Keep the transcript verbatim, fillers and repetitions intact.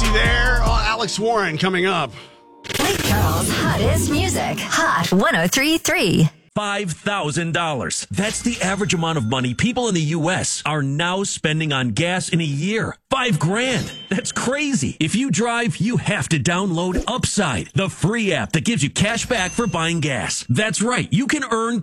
Casey there. Oh, Alex Warren coming up. Lake Charles' hottest music. Hot one oh three point three. five thousand dollars. That's the average amount of money people in the U S are now spending on gas in a year. Five grand. That's crazy. If you drive, you have to download Upside, the free app that gives you cash back for buying gas. That's right. You can earn